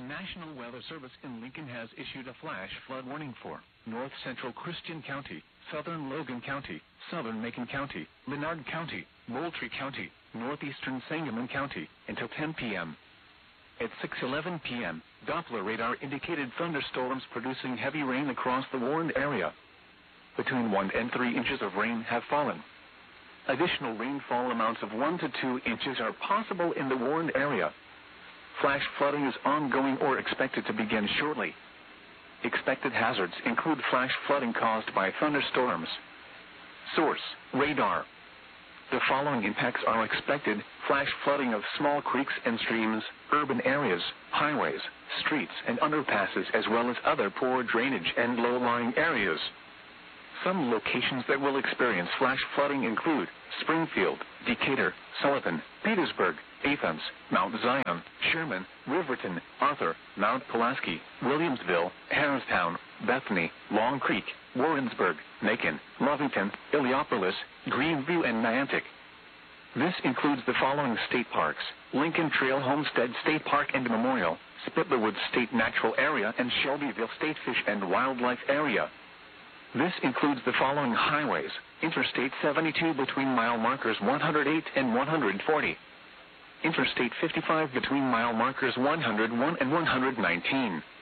National Weather Service in Lincoln has issued a flash flood warning for North Central Christian County, Southern Logan County, Southern Macon County, Menard County, Moultrie County, Northeastern Sangamon County until 10 p.m. At 6:11 p.m., Doppler radar indicated thunderstorms producing heavy rain across the warned area. Between 1 and 3 inches of rain have fallen. Additional rainfall amounts of 1 to 2 inches are possible in the warned area. Flash flooding is ongoing or expected to begin shortly. Expected hazards include flash flooding caused by thunderstorms. Source: radar. The following impacts are expected: flash flooding of small creeks and streams, urban areas, highways, streets and underpasses, as well as other poor drainage and low-lying areas. Some locations that will experience flash flooding include Springfield, Decatur, Sullivan, Petersburg, Athens, Mount Zion, Sherman, Riverton, Arthur, Mount Pulaski, Williamsville, Harristown, Bethany, Long Creek, Warrensburg, Macon, Lovington, Illiopolis, Greenview, and Niantic. This includes the following state parks: Lincoln Trail Homestead State Park and Memorial, Spittlerwood State Natural Area, and Shelbyville State Fish and Wildlife Area. This includes the following highways: Interstate 72 between mile markers 108 and 140. Interstate 55 between mile markers 101 and 119.